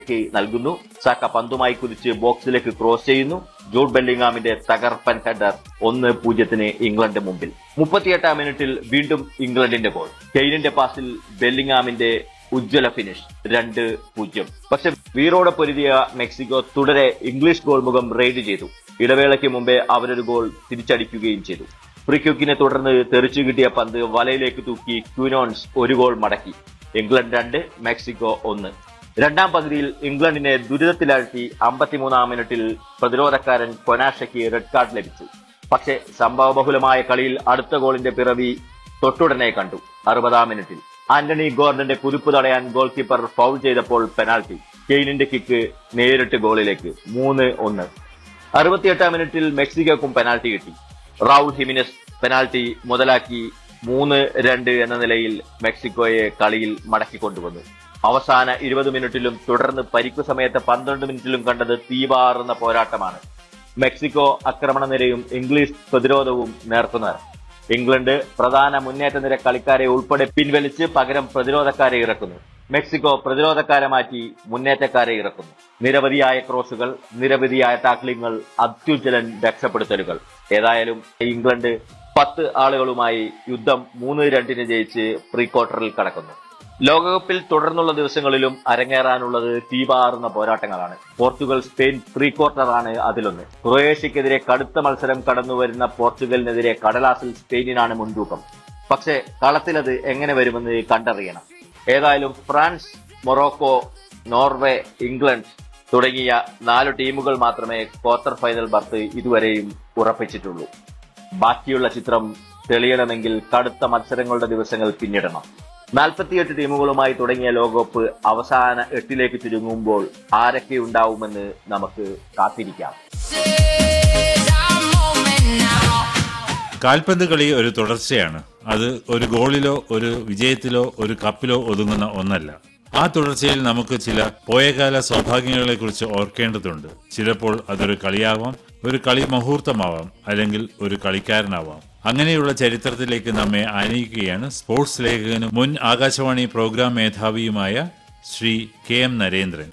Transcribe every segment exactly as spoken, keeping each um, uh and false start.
നൽകുന്നു. സാക്ക പന്തുമായി കുതിച്ച് ബോക്സിലേക്ക് ക്രോസ് ചെയ്യുന്നു. ജൂഡ് ബെല്ലിംഗാമിന്റെ തകർപ്പൻ ഹെഡർ ഒന്ന് പൂജ്യത്തിന് ഇംഗ്ലണ്ട് മുമ്പിൽ. മുപ്പത്തിയെട്ടാം മിനിറ്റിൽ വീണ്ടും ഇംഗ്ലണ്ടിന്റെ ഗോൾ. കെയ്നിന്റെ പാസിൽ ബെല്ലിംഗാമിന്റെ ഉജ്ജ്വല ഫിനിഷ് രണ്ട് പൂജ്യം. പക്ഷെ വീറോടെ പൊരുതിയ മെക്സിക്കോ തുടരെ ഇംഗ്ലീഷ് ഗോൾ മുഖം റെയ്ഡ് ചെയ്തു. ഇടവേളയ്ക്ക് മുമ്പേ അവരൊരു ഗോൾ തിരിച്ചടിക്കുകയും ചെയ്തു. ഫ്രീ കിക്കിനെ തുടർന്ന് തെറിച്ചു കിട്ടിയ പന്ത് വലയിലേക്ക് തൂക്കി ക്യൂനോൺസ് ഒരു ഗോൾ മടക്കി. ഇംഗ്ലണ്ട് രണ്ട്, മെക്സിക്കോ ഒന്ന്. രണ്ടാം പകുതിയിൽ ഇംഗ്ലണ്ടിനെ ദുരിതത്തിലാഴ്ത്തി അമ്പത്തിമൂന്നാം മിനിറ്റിൽ പ്രതിരോധക്കാരൻ കൊനാഷയ്ക്ക് റെഡ് കാർഡ് ലഭിച്ചു. പക്ഷേ സംഭവബഹുലമായ കളിയിൽ അടുത്ത ഗോളിന്റെ പിറവി തൊട്ടുടനെ കണ്ടു. അറുപതാം മിനിറ്റിൽ ആന്റണി ഗോർഡന്റെ കുതിപ്പ് തടയാൻ ഗോൾ കീപ്പർ ഫൗൾ ചെയ്തപ്പോൾ പെനാൽറ്റി. കെയ്നിന്റെ കിക്ക് നേരിട്ട് ഗോളിലേക്ക് മൂന്ന് ഒന്ന്. അറുപത്തിയെട്ടാം മിനിറ്റിൽ മെക്സിക്കോക്കും പെനാൽറ്റി കിട്ടി. റൗൾ ഹിമിനസ് പെനാൽറ്റി മുതലാക്കി മൂന്ന് രണ്ട് എന്ന നിലയിൽ മെക്സിക്കോയെ കളിയിൽ മടക്കിക്കൊണ്ടുവന്നു. അവസാന ഇരുപത് മിനിറ്റിലും തുടർന്ന് പരിക്കു സമയത്ത് പന്ത്രണ്ട് മിനിറ്റിലും കണ്ടത് തീവാറുന്ന പോരാട്ടമാണ്. മെക്സിക്കോ ആക്രമണ നിരയും ഇംഗ്ലീഷ് പ്രതിരോധവും നേർക്കുനേർ. ഇംഗ്ലണ്ട് പ്രധാന മുന്നേറ്റ നിര കളിക്കാരെ ഉൾപ്പെടെ പിൻവലിച്ച് പകരം പ്രതിരോധക്കാരെ ഇറക്കുന്നു. മെക്സിക്കോ പ്രതിരോധക്കാരെ മാറ്റി മുന്നേറ്റക്കാരെ ഇറക്കുന്നു. നിരവധിയായ ക്രോസുകൾ, നിരവധിയായ ടാക്ലിങ്ങൾ, അത്യുജ്വലൻ രക്ഷപ്പെടുത്തലുകൾ. ഏതായാലും ഇംഗ്ലണ്ട് പത്ത് ആളുകളുമായി യുദ്ധം മൂന്ന് രണ്ടിന് ജയിച്ച് പ്രീ ക്വാർട്ടറിൽ കടക്കുന്നു. ലോകകപ്പിൽ തുടർന്നുള്ള ദിവസങ്ങളിലും അരങ്ങേറാനുള്ളത് തീപാറുന്ന പോരാട്ടങ്ങളാണ്. പോർച്ചുഗൽ സ്പെയിൻ പ്രീ ക്വാർട്ടറാണ് അതിലൊന്ന്. ക്രൊയേഷ്യക്കെതിരെ കടുത്ത മത്സരം കടന്നുവരുന്ന പോർച്ചുഗലിനെതിരെ കടലാസിൽ സ്പെയിനിനാണ് മുൻതൂക്കം. പക്ഷേ കളത്തിലത് എങ്ങനെ വരുമെന്ന് കണ്ടറിയണം. ഏതായാലും ഫ്രാൻസ്, മൊറോക്കോ, നോർവേ, ഇംഗ്ലണ്ട് തുടങ്ങിയ നാല് ടീമുകൾ മാത്രമേ ക്വാർട്ടർ ഫൈനൽ ബർത്ത് ഇതുവരെയും ഉറപ്പിച്ചിട്ടുള്ളൂ. ബാക്കിയുള്ള ചിത്രം തെളിയണമെങ്കിൽ കടുത്ത മത്സരങ്ങളുടെ ദിവസങ്ങൾ പിന്നിടണം. നാൽപ്പത്തിയെട്ട് ടീമുകളുമായി തുടങ്ങിയ ലോകകപ്പ് അവസാന എട്ടിലേക്ക് ചുരുങ്ങുമ്പോൾ ആരൊക്കെയുണ്ടാവുമെന്ന് നമുക്ക് കാത്തിരിക്കാം. കാൽപന്ത് കളി ഒരു തുടർച്ചയാണ്. അത് ഒരു ഗോളിലോ ഒരു വിജയത്തിലോ ഒരു കപ്പിലോ ഒതുങ്ങുന്ന ഒന്നല്ല. ആ തുടർച്ചയിൽ നമുക്ക് ചില പോയകാല സൗഭാഗ്യങ്ങളെ കുറിച്ച് ഓർക്കേണ്ടതുണ്ട്. ചിലപ്പോൾ അതൊരു കളിയാവാം, ഒരു കളി മുഹൂർത്തമാവാം, അല്ലെങ്കിൽ ഒരു കളിക്കാരനാവാം. അങ്ങനെയുള്ള ചരിത്രത്തിലേക്ക് നമ്മെ ആനയിക്കുകയാണ് സ്പോർട്സ് ലേഖകനും മുൻ Akashvani programme മേധാവിയുമായ Shri K M Narendran.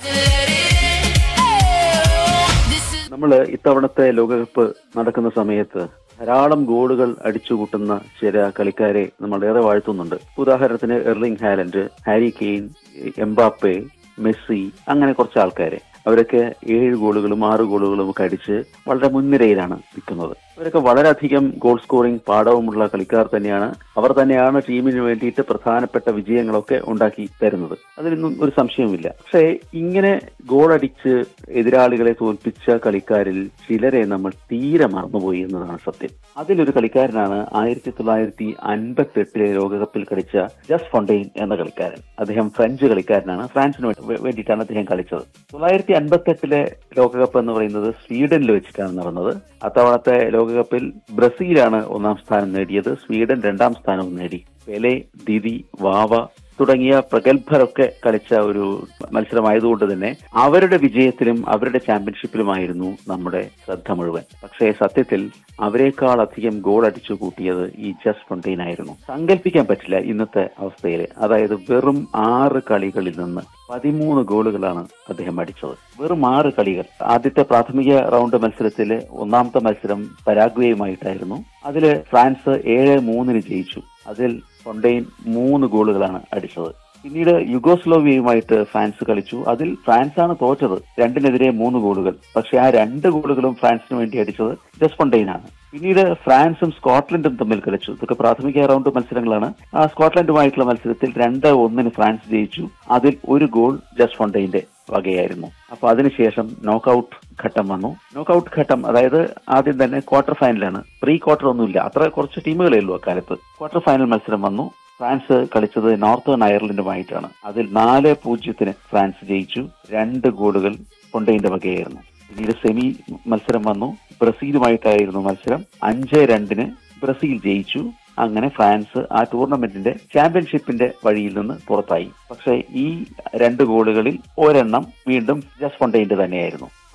നമ്മൾ ഇത്തവണത്തെ ലോകകപ്പ് നടക്കുന്ന സമയത്ത് ധാരാളം ഗോളുകൾ അടിച്ചുകൂട്ടുന്ന ചില കളിക്കാരെ നമ്മൾ ഏറെ വാഴ്ത്തുന്നുണ്ട്. ഉദാഹരണത്തിന് Erling Haaland, Harry Kane, Mbappe, Messi, അങ്ങനെ കുറച്ച് ആൾക്കാരെ. അവരൊക്കെ ഏഴ് ഗോളുകളും ആറ് ഗോളുകളും ഒക്കെ അടിച്ച് വളരെ മുൻനിരയിലാണ് നിൽക്കുന്നത്. അവരൊക്കെ വളരെയധികം ഗോൾ സ്കോറിംഗ് പാഠവുമുള്ള കളിക്കാർ തന്നെയാണ്. അവർ തന്നെയാണ് ടീമിന് വേണ്ടിയിട്ട് പ്രധാനപ്പെട്ട വിജയങ്ങളൊക്കെ ഉണ്ടാക്കി തരുന്നത്. അതിനൊന്നും ഒരു സംശയവുമില്ല. പക്ഷേ ഇങ്ങനെ ഗോളടിച്ച് എതിരാളികളെ തോൽപ്പിച്ച കളിക്കാരിൽ ചിലരെ നമ്മൾ തീരെ മറന്നുപോയി എന്നതാണ് സത്യം. അതിലൊരു കളിക്കാരനാണ് ആയിരത്തി തൊള്ളായിരത്തി അൻപത്തി എട്ടിലെ ലോകകപ്പിൽ കളിച്ച ജസ് ഫൊണ്ടെയിൻ എന്ന കളിക്കാരൻ. അദ്ദേഹം ഫ്രഞ്ച് കളിക്കാരനാണ്. ഫ്രാൻസിന് വേണ്ടിയിട്ടാണ് അദ്ദേഹം കളിച്ചത്. തൊള്ളായിരത്തി അൻപത്തി എട്ടിലെ ലോകകപ്പ് എന്ന് പറയുന്നത് സ്വീഡനിൽ വെച്ചിട്ടാണ് നടന്നത്. അത്തവണത്തെ ലോകകപ്പിൽ ബ്രസീലാണ് ഒന്നാം സ്ഥാനം നേടിയത്. സ്വീഡൻ രണ്ടാം സ്ഥാനവും നേടി. പെലെ, ദിദി, വാവ തുടങ്ങിയ പ്രഗത്ഭരൊക്കെ കളിച്ച ഒരു മത്സരമായതുകൊണ്ട് തന്നെ അവരുടെ വിജയത്തിലും അവരുടെ ചാമ്പ്യൻഷിപ്പിലുമായിരുന്നു നമ്മുടെ ശ്രദ്ധ മുഴുവൻ. പക്ഷേ സത്യത്തിൽ അവരെക്കാൾ അധികം ഗോൾ അടിച്ചു കൂട്ടിയത് ഈ ജസ് ഫൊണ്ടെയിൻ ആയിരുന്നു. സങ്കല്പിക്കാൻ പറ്റില്ല ഇന്നത്തെ അവസ്ഥയിൽ. അതായത് വെറും ആറ് കളികളിൽ നിന്ന് പതിമൂന്ന് ഗോളുകളാണ് അദ്ദേഹം അടിച്ചത്. വെറും ആറ് കളികൾ. ആദ്യത്തെ പ്രാഥമിക റൗണ്ട് മത്സരത്തിൽ ഒന്നാമത്തെ മത്സരം പരാഗ്വേയുമായിട്ടായിരുന്നു. അതില് ഫ്രാൻസ് ഏഴ് മൂന്നിന് ജയിച്ചു. അതിൽ ഫൊണ്ടെയിൻ മൂന്ന് ഗോളുകളാണ് അടിച്ചത്. പിന്നീട് യുഗോസ്ലോവിയയുമായിട്ട് ഫ്രാൻസ് കളിച്ചു. അതിൽ ഫ്രാൻസാണ് തോറ്റത്, രണ്ടിനെതിരെ മൂന്ന് ഗോളുകൾ. പക്ഷെ ആ രണ്ട് ഗോളുകളും ഫ്രാൻസിന് വേണ്ടി അടിച്ചത് ജസ് ഫൊണ്ടെയിനാണ്. പിന്നീട് ഫ്രാൻസും സ്കോട്ട്ലൻഡും തമ്മിൽ കളിച്ചു. ഇതൊക്കെ പ്രാഥമിക റൗണ്ട് മത്സരങ്ങളാണ്. ആ സ്കോട്ട്ലൻഡുമായിട്ടുള്ള മത്സരത്തിൽ രണ്ട് ഒന്നിന് ഫ്രാൻസ് ജയിച്ചു. അതിൽ ഒരു ഗോൾ ജസ് ഫൊണ്ടെയിന്റെ വകയായിരുന്നു. അപ്പൊ അതിനുശേഷം നോക്കൌട്ട് ഘട്ടം വന്നു. നോക്കൌട്ട് ഘട്ടം അതായത് ആദ്യം തന്നെ ക്വാർട്ടർ ഫൈനലാണ്. പ്രീ ക്വാർട്ടർ ഒന്നുമില്ല, അത്ര കുറച്ച് ടീമുകളേ ഉള്ളൂ അക്കാലത്ത്. ക്വാർട്ടർ ഫൈനൽ മത്സരം വന്നു. ഫ്രാൻസ് കളിച്ചത് നോർത്തേൺ അയർലൻഡുമായിട്ടാണ്. അതിൽ നാല് പൂജ്യത്തിന് ഫ്രാൻസ് ജയിച്ചു. രണ്ട് ഗോളുകൾ ഫൊണ്ടെയിന്റെ വകയായിരുന്നു. പിന്നീട് സെമി മത്സരം വന്നു. ബ്രസീലുമായിട്ടായിരുന്നു മത്സരം. അഞ്ച് രണ്ടിന് ബ്രസീൽ ജയിച്ചു. അങ്ങനെ ഫ്രാൻസ് ആ ടൂർണമെന്റിന്റെ ചാമ്പ്യൻഷിപ്പിന്റെ വഴിയിൽ നിന്ന് പുറത്തായി. പക്ഷേ ഈ രണ്ട് ഗോളുകളിൽ ഒരെണ്ണം വീണ്ടും ജസ് ഫൊണ്ടെയിന്റെ തന്നെയായിരുന്നു.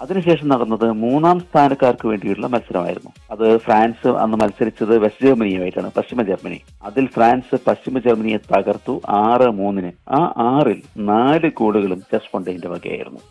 അതിനുശേഷം നടന്നത് മൂന്നാം സ്ഥാനക്കാർക്ക് വേണ്ടിയുള്ള മത്സരമായിരുന്നു. അത് ഫ്രാൻസ് അന്ന് മത്സരിച്ചത് വെസ്റ്റ് ജർമ്മനിയുമായിട്ടാണ്, പശ്ചിമ ജർമ്മനി. അതിൽ ഫ്രാൻസ് പശ്ചിമ ജർമ്മനിയെ തകർത്തു ആറ് മൂന്നിന്. ആ ആറിൽ നാല് ഗോളുകളും ചെസ് ഫോണ്ടെയിന്റെ വകയായിരുന്നു.